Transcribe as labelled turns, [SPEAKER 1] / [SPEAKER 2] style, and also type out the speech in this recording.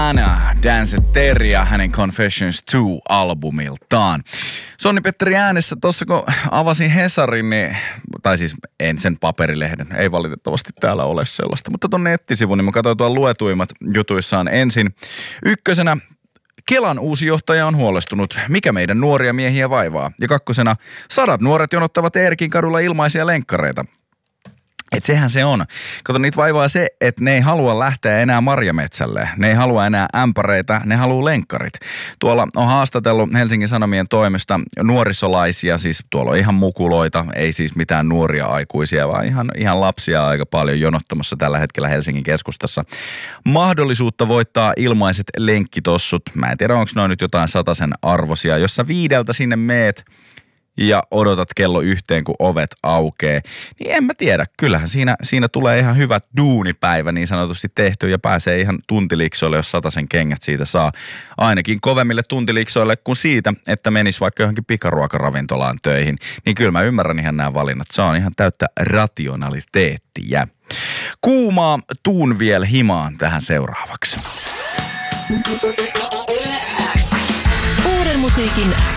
[SPEAKER 1] Anna Danceteria hänen Confessions 2-albumiltaan. Sonni-Petteri äänessä tuossa kun avasin Hesarin, niin, tai siis en sen paperilehden, ei valitettavasti täällä ole sellaista, mutta tuon nettisivun, niin mä katsoin tuon luetuimmat jutuissaan ensin. Ykkösenä Kelan uusi johtaja on huolestunut, mikä meidän nuoria miehiä vaivaa. Ja kakkosena 100 nuoret jonottavat Eerkin kadulla ilmaisia lenkkareita. Et sehän se on. Kato, niitä vaivaa se, että ne ei halua lähteä enää marjametsälle. Ne ei halua enää ämpäreitä, ne haluaa lenkkarit. Tuolla on haastatellut Helsingin Sanomien toimesta nuorisolaisia, siis tuolla on ihan mukuloita, ei siis mitään nuoria aikuisia, vaan ihan lapsia aika paljon jonottamassa tällä hetkellä Helsingin keskustassa. Mahdollisuutta voittaa ilmaiset lenkkitossut. Mä en tiedä, onko noin nyt jotain 100 arvosia, jossa 5 sinne meet ja odotat kello 1, kun ovet aukee, niin en mä tiedä. Kyllähän siinä tulee ihan hyvä duunipäivä niin sanotusti tehty ja pääsee ihan tuntiliksoille, jos 100 kengät siitä saa. Ainakin kovemmille tuntiliksoille kuin siitä, että menisi vaikka johonkin pikaruokaravintolaan töihin. Niin kyllä mä ymmärrän ihan nämä valinnat. Se on ihan täyttä rationaliteettiä. Kuumaa tuun vielä himaan tähän seuraavaksi.
[SPEAKER 2] Uuden musiikin